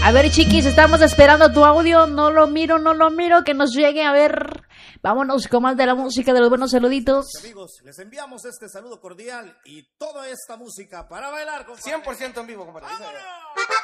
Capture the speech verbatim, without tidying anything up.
A ver, chiquis, estamos esperando tu audio. No lo miro, no lo miro, que nos llegue. A ver, vámonos con más de la música, de los buenos saluditos. Amigos, les enviamos este saludo cordial y toda esta música para bailar, compadre. cien por ciento en vivo, compadre. ¡Vámonos!